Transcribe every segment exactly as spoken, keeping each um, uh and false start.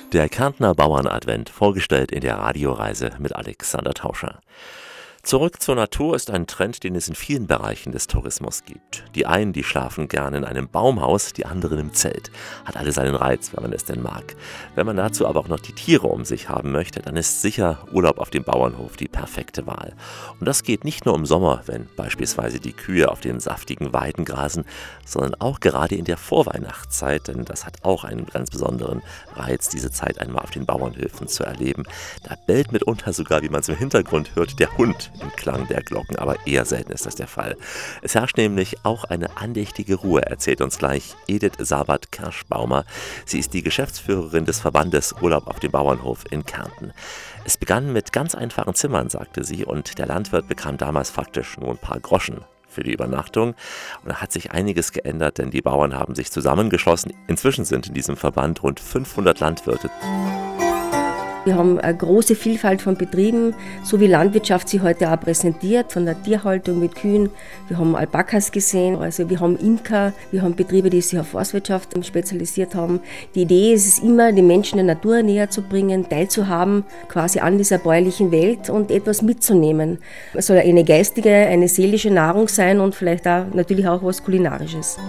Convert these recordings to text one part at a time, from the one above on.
Der Kärntner Bauernadvent, vorgestellt in der Radioreise mit Alexander Tauscher. Zurück zur Natur ist ein Trend, den es in vielen Bereichen des Tourismus gibt. Die einen, die schlafen gerne in einem Baumhaus, die anderen im Zelt. Hat alles seinen Reiz, wenn man es denn mag. Wenn man dazu aber auch noch die Tiere um sich haben möchte, dann ist sicher Urlaub auf dem Bauernhof die perfekte Wahl. Und das geht nicht nur im Sommer, wenn beispielsweise die Kühe auf den saftigen Weiden grasen, sondern auch gerade in der Vorweihnachtszeit, denn das hat auch einen ganz besonderen Reiz, diese Zeit einmal auf den Bauernhöfen zu erleben. Da bellt mitunter sogar, wie man es im Hintergrund hört, der Hund im Klang der Glocken, aber eher selten ist das der Fall. Es herrscht nämlich auch eine andächtige Ruhe, erzählt uns gleich Edith Sabat-Kerschbaumer. Sie ist die Geschäftsführerin des Verbandes Urlaub auf dem Bauernhof in Kärnten. Es begann mit ganz einfachen Zimmern, sagte sie, und der Landwirt bekam damals faktisch nur ein paar Groschen für die Übernachtung. Und da hat sich einiges geändert, denn die Bauern haben sich zusammengeschlossen. Inzwischen sind in diesem Verband rund fünfhundert Landwirte. Wir haben eine große Vielfalt von Betrieben, so wie Landwirtschaft sich heute auch präsentiert, von der Tierhaltung mit Kühen. Wir haben Alpakas gesehen, also wir haben Imker, wir haben Betriebe, die sich auf Forstwirtschaft spezialisiert haben. Die Idee ist es immer, den Menschen der Natur näher zu bringen, teilzuhaben, quasi an dieser bäuerlichen Welt und etwas mitzunehmen. Es soll eine geistige, eine seelische Nahrung sein und vielleicht auch natürlich auch was Kulinarisches.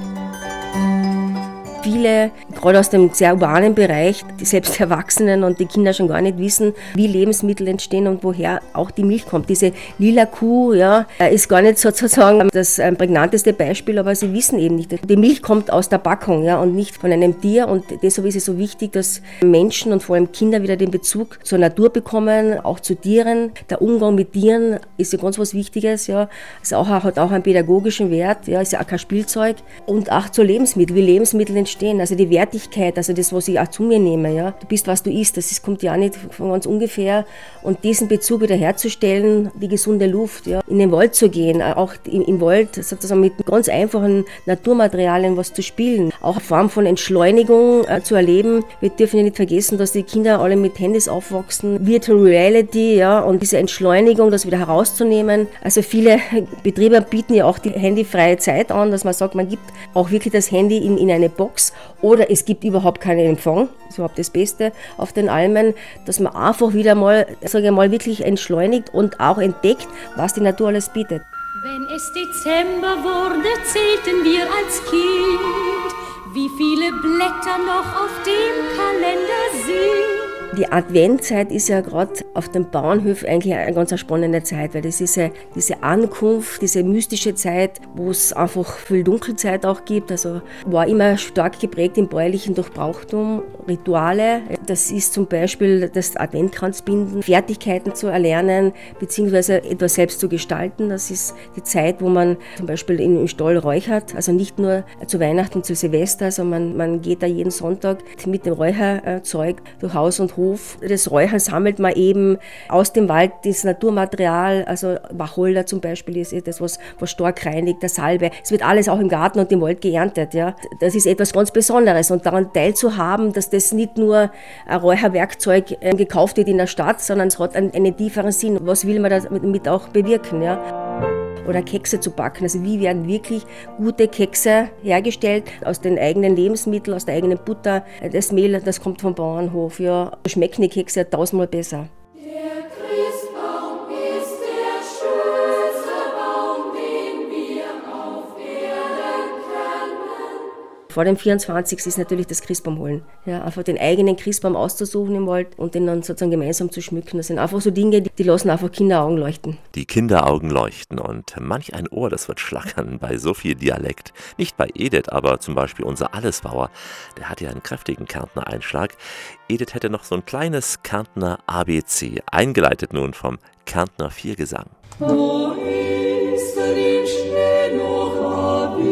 Viele, gerade aus dem sehr urbanen Bereich, die selbst Erwachsenen und die Kinder schon gar nicht wissen, wie Lebensmittel entstehen und woher auch die Milch kommt. Diese lila Kuh, ja, ist gar nicht sozusagen das prägnanteste Beispiel, aber sie wissen eben nicht. Die Milch kommt aus der Packung, ja, und nicht von einem Tier, und deshalb ist es so wichtig, dass Menschen und vor allem Kinder wieder den Bezug zur Natur bekommen, auch zu Tieren. Der Umgang mit Tieren ist ja ganz was Wichtiges, ja. Es auch, hat auch einen pädagogischen Wert, ja, ist ja auch kein Spielzeug. Und auch zu Lebensmitteln, wie Lebensmittel entstehen. Also die Wertigkeit, also das, was ich auch zu mir nehme. Ja. Du bist, was du isst, das ist, kommt ja auch nicht von ganz ungefähr. Und diesen Bezug wieder herzustellen, die gesunde Luft, ja. In den Wald zu gehen, auch im, im Wald sozusagen mit ganz einfachen Naturmaterialien was zu spielen, auch eine Form von Entschleunigung äh, zu erleben. Wir dürfen ja nicht vergessen, dass die Kinder alle mit Handys aufwachsen, Virtual Reality, ja, und diese Entschleunigung, das wieder herauszunehmen. Also viele Betriebe bieten ja auch die handyfreie Zeit an, dass man sagt, man gibt auch wirklich das Handy in, in eine Box. Oder es gibt überhaupt keinen Empfang, das ist überhaupt das Beste auf den Almen, dass man einfach wieder mal, sage ich mal, wirklich entschleunigt und auch entdeckt, was die Natur alles bietet. Wenn es Dezember wurde, zählten wir als Kind, wie viele Blätter noch auf dem Kalender sind. Die Adventzeit ist ja gerade auf dem Bauernhof eigentlich eine ganz spannende Zeit, weil das ist ja diese Ankunft, diese mystische Zeit, wo es einfach viel Dunkelzeit auch gibt. Also war immer stark geprägt im bäuerlichen durch Brauchtum, Rituale. Das ist zum Beispiel das Adventkranzbinden, Fertigkeiten zu erlernen, beziehungsweise etwas selbst zu gestalten. Das ist die Zeit, wo man zum Beispiel im Stall räuchert, also nicht nur zu Weihnachten, zu Silvester, sondern man, man geht da jeden Sonntag mit dem Räucherzeug durch Haus und Hof. Das Räuchern sammelt man eben aus dem Wald das Naturmaterial, also Wacholder zum Beispiel ist das, was, was stark reinigt, der Salbe. Es wird alles auch im Garten und im Wald geerntet. Ja. Das ist etwas ganz Besonderes, und daran teilzuhaben, dass das nicht nur ein Räucherwerkzeug äh, gekauft wird in der Stadt, sondern es hat einen, einen tieferen Sinn. Was will man damit auch bewirken? Ja. Oder Kekse zu backen. Also wie werden wirklich gute Kekse hergestellt aus den eigenen Lebensmitteln, aus der eigenen Butter. Das Mehl, das kommt vom Bauernhof. Ja. Schmecken die Kekse tausendmal besser. Der Christbaum ist der schönste Baum, den wir auf Erden kennen. Vor dem vierundzwanzigsten ist natürlich das Christbaum holen. Ja, einfach den eigenen Christbaum auszusuchen im Wald und den dann sozusagen gemeinsam zu schmücken. Das sind einfach so Dinge, die, die lassen einfach Kinderaugen leuchten. Die Kinderaugen leuchten und manch ein Ohr, das wird schlackern bei so viel Dialekt. Nicht bei Edith, aber zum Beispiel unser Allesbauer, der hat ja einen kräftigen Kärntner Einschlag. Edith hätte noch so ein kleines Kärntner A B C, eingeleitet nun vom Kärntner Viergesang. Wo ist der Schnee noch a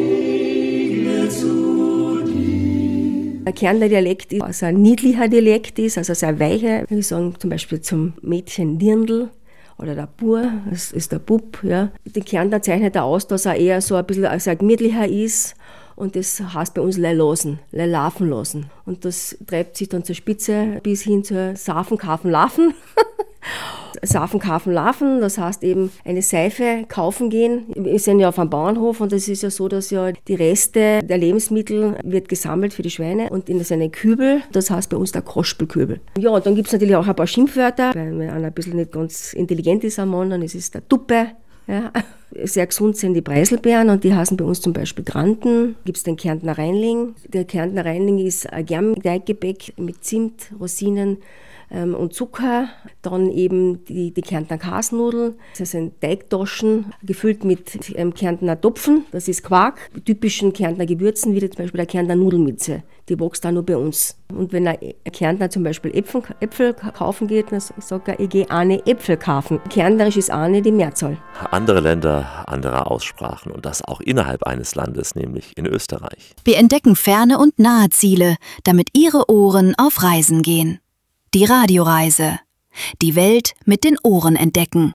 Wegle zu dir? Der Kärntner Dialekt ist also ein niedlicher Dialekt, ist, also sehr weicher. Wir sagen zum Beispiel zum Mädchen Dirndl oder der Bur, das ist der Bub. Ja. Die Kärntner zeichnet er aus, dass er eher so ein bisschen also gemütlicher ist. Und das heißt bei uns leilosen, leilaufen lassen. Und das treibt sich dann zur Spitze bis hin zur Safen, Kafen, Laufen. Safen, Kaufen, Laufen, das heißt eben eine Seife kaufen gehen. Wir sind ja auf einem Bauernhof und es ist ja so, dass ja die Reste der Lebensmittel wird gesammelt für die Schweine und in so einen Kübel, das heißt bei uns der Kospelkübel. Ja, und dann gibt es natürlich auch ein paar Schimpfwörter, weil wenn einer ein bisschen nicht ganz intelligent ist am Mann, dann ist es der Tuppe. Ja. Sehr gesund sind die Preiselbeeren und die heißen bei uns zum Beispiel Granten. Gibt es den Kärntner Reinling. Der Kärntner Reinling ist ein Germteiggebäck mit Zimt, Rosinen ähm, und Zucker. Dann eben die, die Kärntner Kasnudeln. Das sind Teigtaschen gefüllt mit ähm, Kärntner Topfen. Das ist Quark. Die typischen Kärntner Gewürzen, wie zum Beispiel der Kärntner Nudelmütze. Die wächst auch nur bei uns. Und wenn ein Kärntner zum Beispiel Äpfel, Äpfel kaufen geht, dann sagt er, ich gehe eine Äpfel kaufen. Kärntnerisch ist eine die Mehrzahl. Andere Länder, andere Aussprachen und das auch innerhalb eines Landes, nämlich in Österreich. Wir entdecken ferne und nahe Ziele, damit Ihre Ohren auf Reisen gehen. Die Radioreise. Die Welt mit den Ohren entdecken.